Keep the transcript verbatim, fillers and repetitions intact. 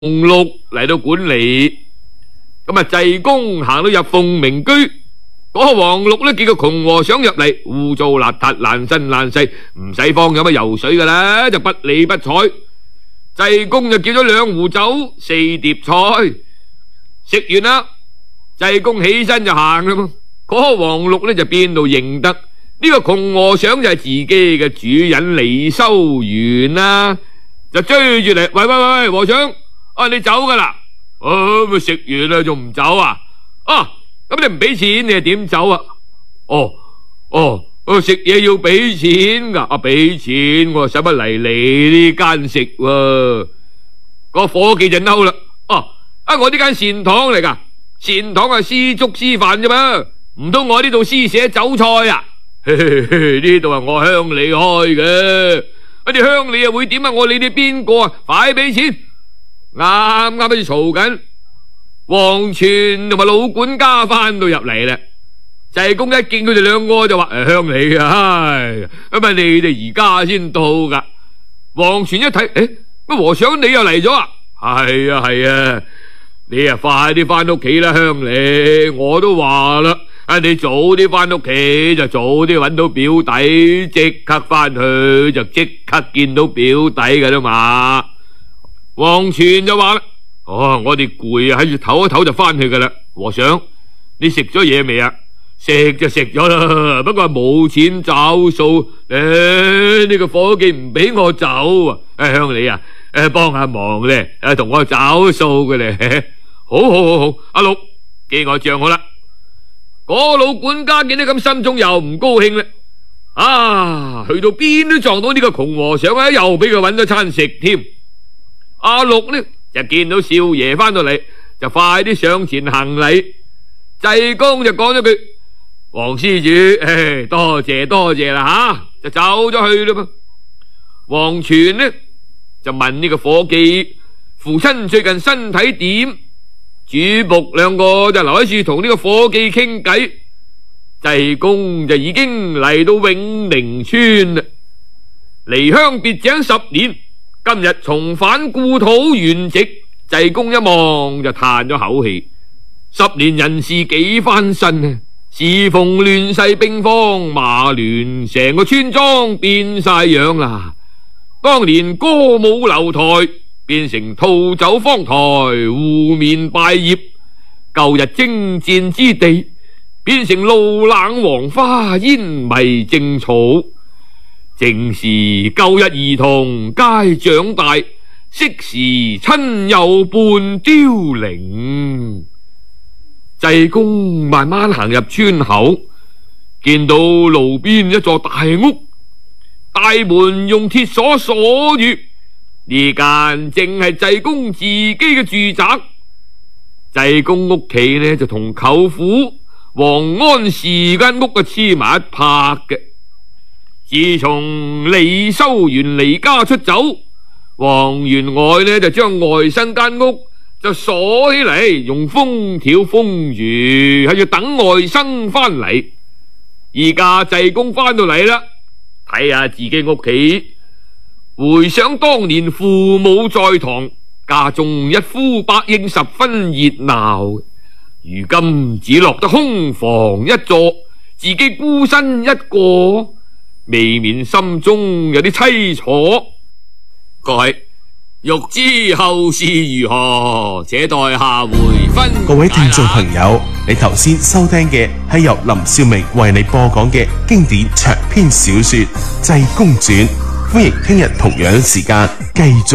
紅綠嚟到管理。咁啊，濟公行到入鳳鳴居，嗰個黃綠呢見個窮和尚入嚟，污糟邋遢，爛身爛世，唔使方有乜游水噶啦，就不理不睬。濟公就叫咗兩壺酒，四碟菜，食完啦，濟公起身就行啦。嗰個黃綠呢就邊度認得呢個窮和尚就係自己嘅主人李修緣啦，就追住嚟，喂喂喂，和尚，啊你走噶啦？哦，咪食完啦仲唔走啊？啊，咁你唔俾錢你係點走啊？哦哦，我食嘢要俾錢噶，啊俾錢我使乜嚟你呢間食喎？個伙計就嬲啦，哦，啊我呢間善堂嚟噶，善堂係施粥施飯啫嘛，唔通我呢度施捨酒菜啊？呢度係我鄉里開嘅，我哋鄉里啊會點啊？我理你邊個啊？快俾錢！啱啱喺度嘈緊，黃泉同埋老管家翻到入嚟啦。濟公一見佢哋兩個就話：誒，鄉里啊，咁啊你哋而家先到噶。黃泉一睇，誒，乜和尚你又嚟咗啊？係啊係啊，你啊快啲翻屋企啦，鄉里。我都話啦，啊你早啲翻屋企就早啲揾到表弟，即刻翻去就即刻見到表弟噶啦嘛。黃泉就話啦：哦，我哋攰啊，喺度唞一唞就翻去噶啦。和尚，你食咗嘢未啊？食就食咗啦，不過係冇錢找數。誒，呢個伙計唔俾我走啊！誒，鄉里啊，誒，幫下忙咧，誒，同我找數嘅咧。好好好好，阿六記我賬好啦。嗰老管家見到咁，心中又唔高興啦。啊，去到邊都撞到呢個窮和尚啊，又俾佢搵咗餐食添。阿六呢就見到少爺翻到嚟，就快啲上前行禮。濟公就講咗句：黃施主，誒，多謝多謝啦吓，就走咗去啦噃。黃泉呢就問呢個伙計：父親最近身體點？主僕兩個就留喺處同呢個伙計傾偈。濟公就已經嚟到永寧村啦，離鄉別井十年。今日重返故土圓寂，濟公一望就嘆咗口氣。十年人事幾翻身啊！時逢亂世兵荒馬亂，成個村莊變晒樣啦。當年歌舞樓台變成吐酒方台，湖面拜葉；舊日征戰之地變成路冷黃花，煙迷正草。正是舊日兒童皆長大，昔時親友半凋零。濟公慢慢行入村口，見到路邊一座大屋，大門用鐵鎖鎖住。呢間正係濟公自己嘅住宅。濟公屋企呢就同舅父黃安士間屋嘅黐埋一拍嘅。自從李修緣離家出走，黃員外呢就將外甥間屋就鎖起嚟，用封條封住，喺度等外甥翻嚟。而家濟公翻到嚟啦，睇下自己屋企，回想當年父母在堂，家中一呼百應，十分熱鬧。如今只落得空房一座，自己孤身一個，未免心中有啲凄楚。各位欲知後事如何，且待下回分解。 各位聽眾朋友，你頭先收聽嘅係由林少明為你播講嘅經典長篇小說《濟公傳》，歡迎聽日同樣時間繼續